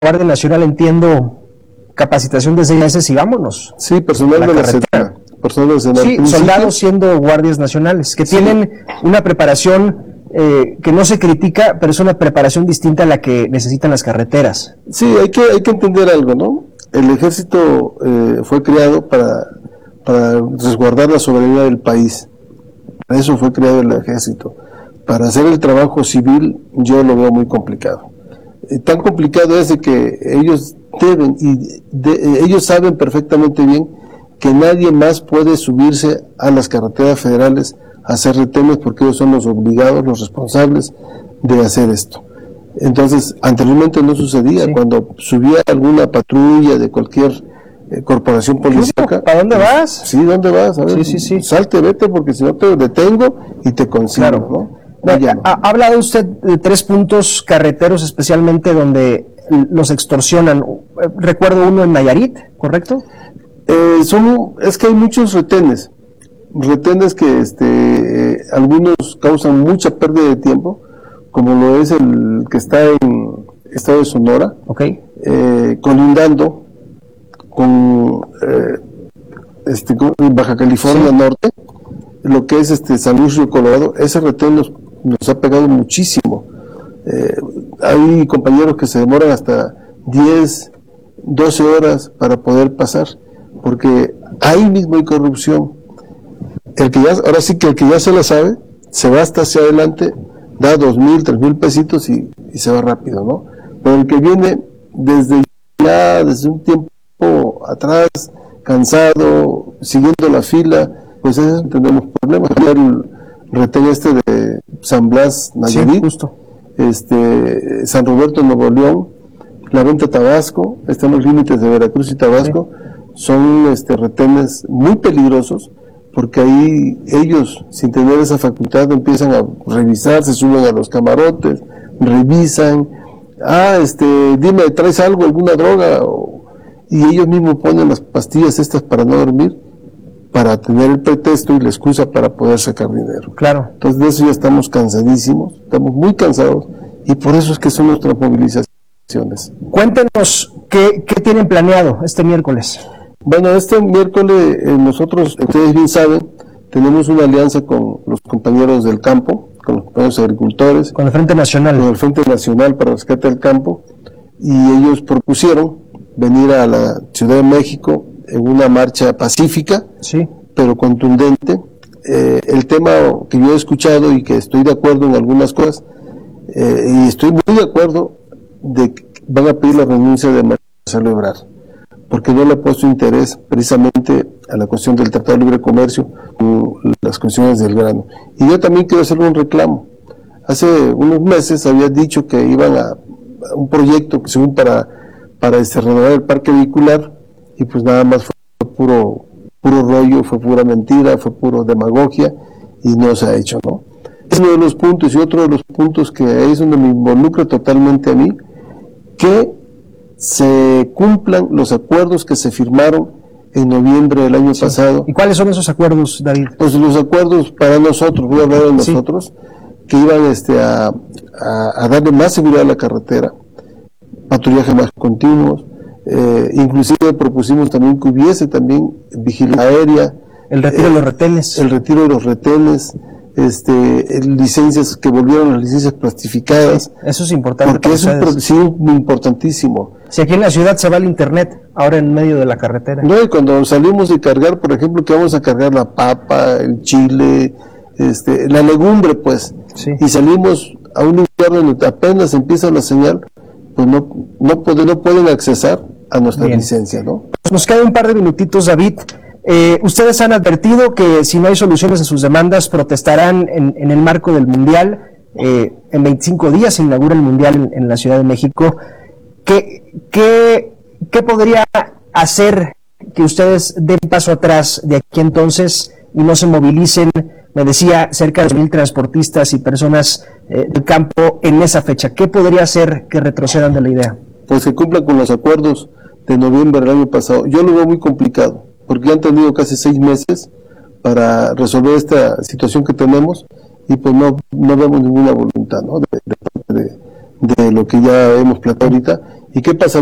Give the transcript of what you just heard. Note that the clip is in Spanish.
Guardia Nacional, entiendo, capacitación de 6 meses y vámonos. Sí, personal de la Sedena. Personal de la Sedena. Sí, soldados siendo guardias nacionales, que tienen una preparación que no se critica, pero es una preparación distinta a la que necesitan las carreteras. Sí, hay que entender algo, ¿no? El ejército fue creado para resguardar la soberanía del país. Para eso fue creado el ejército. Para hacer el trabajo civil yo lo veo muy complicado. Tan complicado es de que ellos deben ellos saben perfectamente bien que nadie más puede subirse a las carreteras federales a hacer retenes, porque ellos son los obligados, los responsables de hacer esto. Entonces, anteriormente no sucedía. Sí. Cuando subía alguna patrulla de cualquier corporación policíaca. ¿Para dónde vas? Sí, ¿dónde vas? A ver, sí. Salte, vete, porque si no te detengo y te consigo, claro. ¿No? Ha hablado usted de 3 puntos carreteros especialmente donde los extorsionan. Recuerdo uno en Nayarit, ¿correcto? Es que hay muchos retenes que algunos causan mucha pérdida de tiempo, como lo es el que está en estado de Sonora, colindando con Baja California Norte, lo que es San Luis Río Colorado. Ese retén nos ha pegado muchísimo. Hay compañeros que se demoran hasta 10, 12 horas para poder pasar, porque ahí mismo hay corrupción. Ahora sí que el que ya se la sabe, se va hasta hacia adelante, da 2,000, 3,000 pesitos y se va rápido, ¿no? Pero el que viene desde un tiempo atrás, cansado, siguiendo la fila, pues eso tenemos problemas. El retén de San Blas, Nayarit, sí, justo. San Roberto, Nuevo León, La Venta, Tabasco, están los límites de Veracruz y Tabasco, son retenes muy peligrosos, porque ahí ellos, sin tener esa facultad, empiezan a revisar, se suben a los camarotes, revisan, dime, ¿traes algo, alguna droga? Y ellos mismos ponen las pastillas estas para no dormir, para tener el pretexto y la excusa para poder sacar dinero. Claro. Entonces de eso ya estamos cansadísimos, estamos muy cansados, y por eso es que son nuestras movilizaciones. Cuéntenos, ¿qué tienen planeado este miércoles? Bueno, este miércoles nosotros, ustedes bien saben, tenemos una alianza con los compañeros del campo, con los compañeros agricultores. Con el Frente Nacional. Con el Frente Nacional para el Rescate del Campo, y ellos propusieron venir a la Ciudad de México en una marcha pacífica, sí, pero contundente. El tema que yo he escuchado y que estoy de acuerdo en algunas cosas, y estoy muy de acuerdo de que van a pedir la renuncia de Marcelo Ebrard, porque no le ha puesto interés precisamente a la cuestión del Tratado de Libre Comercio, las cuestiones del grano. Y yo también quiero hacer un reclamo. Hace unos meses había dicho que iban a un proyecto que según para renovar el parque vehicular, y pues nada más fue puro rollo, fue pura mentira, fue puro demagogia, y no se ha hecho, ¿no? Es uno de los puntos, y otro de los puntos que ahí es donde me involucra totalmente a mí, que se cumplan los acuerdos que se firmaron en noviembre del año pasado. ¿Y cuáles son esos acuerdos, David? Pues los acuerdos para nosotros, voy a hablar de nosotros, que iban a darle más seguridad a la carretera, patrullaje más continuos, inclusive propusimos también que hubiese también vigilancia aérea, el retiro de los retenes, licencias, que volvieron las licencias plastificadas. Eso es importante. Porque es importantísimo. Si aquí en la ciudad se va el internet, ahora en medio de la carretera. No, y cuando salimos de cargar, por ejemplo, que vamos a cargar la papa, el chile, la legumbre, pues, y salimos a un lugar donde apenas empieza la señal, pues no pueden accesar a nuestra licencia, ¿no? Nos queda un par de minutitos, David. Ustedes han advertido que si no hay soluciones a sus demandas, protestarán en el marco del Mundial. En 25 días se inaugura el Mundial en la Ciudad de México. ¿Qué podría hacer que ustedes den paso atrás de aquí entonces y no se movilicen? Me decía, cerca de 1,000 transportistas y personas del campo en esa fecha. ¿Qué podría hacer que retrocedan de la idea? Pues que cumplan con los acuerdos de noviembre del año pasado. Yo lo veo muy complicado, porque ya han tenido casi 6 meses para resolver esta situación que tenemos, y pues no vemos ninguna voluntad, ¿no? de lo que ya hemos planteado ahorita, ¿Y qué pasa?